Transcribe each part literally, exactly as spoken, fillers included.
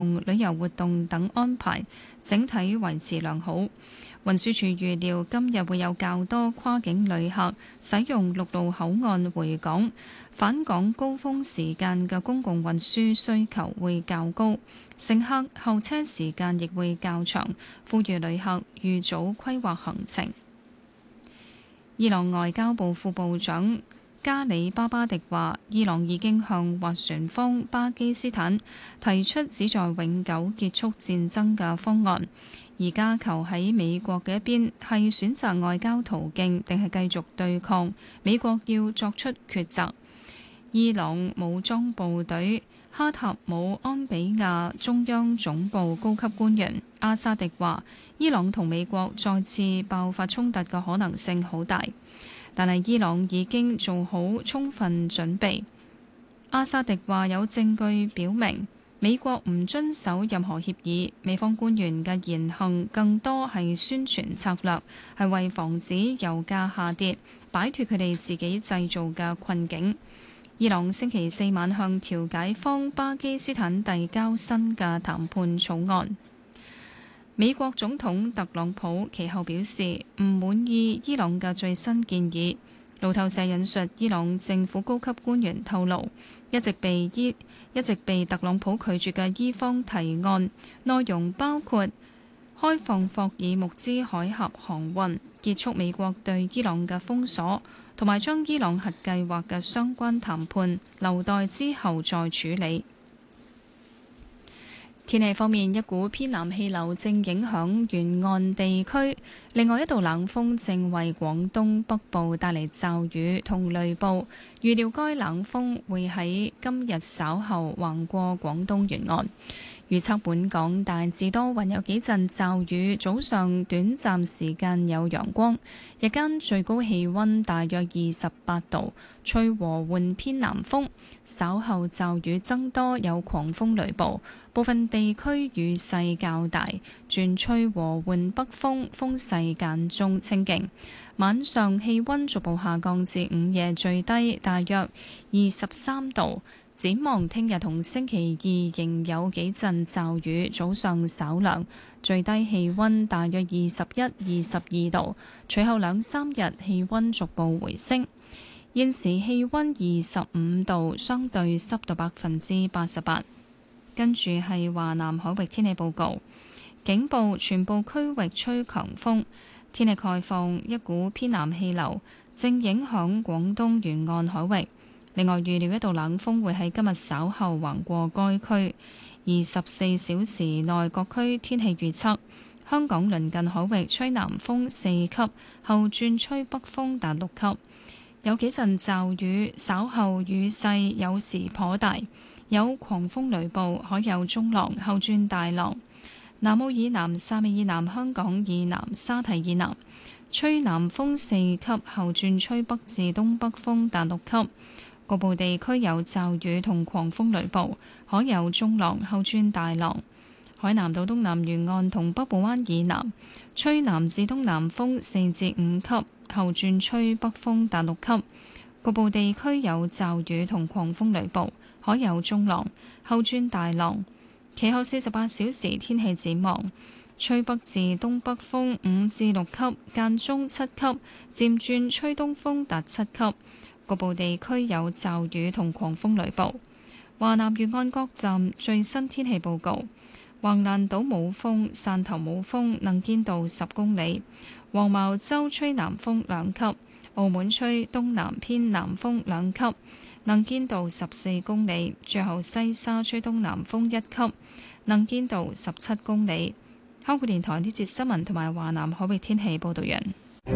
旅遊活動等安排整體維持良好。運輸署預料今日會有較多跨境旅客使用陸路口岸回港，返港高峰時間嘅公共運輸需求會較高，乘客候車時間亦會較長，呼籲旅客預早規劃行程。伊朗外交部副部長加里巴巴迪話，伊朗已經向斡旋方巴基斯坦提出旨在永久結束戰爭嘅方案，而家求喺美國嘅一邊係選擇外交途徑定係繼續對抗，美國要作出抉擇。伊朗武裝部隊哈塔姆安比亞中央總部高級官員阿沙迪話，伊朗同美國再次爆發衝突嘅可能性好大，但係伊朗已經做好充分準備。阿薩迪話有證據表明美國唔遵守任何協議，美方官員嘅言行更多係宣傳策略，係為防止油價下跌，擺脫佢哋自己製造嘅困境。伊朗星期四晚向調解方巴基斯坦遞交新嘅談判草案。美國總統特朗普其後表示唔滿意伊朗嘅最新建議。路透社引述伊朗政府高級官員透露，一直被伊一直被特朗普拒絕嘅伊方提案，內容包括開放霍爾木茲海峽航運、結束美國對伊朗嘅封鎖，同埋將伊朗核計劃嘅相關談判留待之後再處理。天氣方面，一股偏南氣流正影響沿岸地區，另外一道冷鋒正為廣東北部帶嚟驟雨同雷暴。預料該冷鋒會喺今日稍後橫過廣東沿岸。預測本港大致多雲，有幾陣驟雨，早上短暫時間有陽光，日間最高氣溫大約二十八度，吹和緩偏南風。稍後驟雨增多，有狂風雷暴，部分地區雨勢較大，轉吹和緩北風，風勢間中清勁。晚上氣溫逐步下降至午夜最低大約二十三度。展望聽日同星期二仍有幾陣驟雨，早上稍涼，最低氣溫大約二十一、二十二度。隨後兩三日氣溫逐步回升。現時氣溫二十五度，相對濕度百分之八十八。跟住係華南海域天氣報告，警報全部區域吹強風，天氣概況，一股偏南氣流正影響廣東沿岸海域。另外預料一道冷鋒會喺今日稍後橫過該區，二十四小時內各區天氣預測：香港鄰近海域吹南風四級，後轉吹北風達六級，有幾陣驟雨，稍後雨勢有時頗大，有狂風雷暴，海有中浪，後轉大浪。南澳以南、汕尾以南、香港以南、沙堤以南吹南風四級，後轉吹北至東北風達六級。局部地區有驟雨同狂風雷暴，海有中浪，後轉大浪。海南島東南沿岸同北部灣以南吹南至東南風四至五級，後轉吹北風達六級。局部地區有驟雨同狂風雷暴，海有中浪，後轉大浪。其後四十八小時天氣展望，吹北至東北風五至六級，間中七級，漸轉吹東風達七級。局部地區有驟雨同狂風雷暴。華南沿岸各站最新天氣報告：橫瀾島冇風，汕頭冇風，能見度十公里；黃茅洲吹南風兩級；澳門吹東南偏南風兩級，能見度十四公里；最後西沙吹東南風一級，能見度十七公里。香港電台呢節新聞同埋華南海域天氣報道完。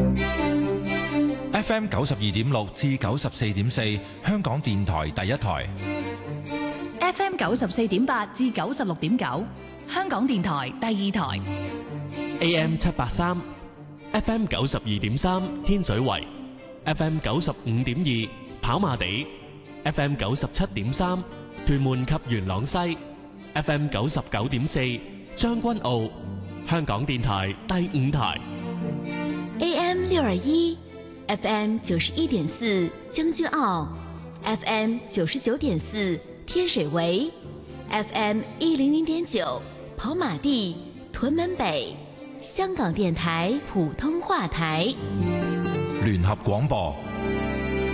F M 九十二點六至九十四點四，香港電台第一台。 F M 九十四點八至九十六點九，香港電台第二台。 A M 七八三，F M 九十二點三，天水圍；F M 九十五點二，跑馬地；F M 九十七點三，屯門及元朗西；F M 九十九點四，將軍澳。香港電台第五台。 A M 六二一。F M 九十一點四將軍澳，F M 九十九點四天水圍 F M 一零零點九，跑馬地、屯門北，香港電台普通話台。 聯合廣播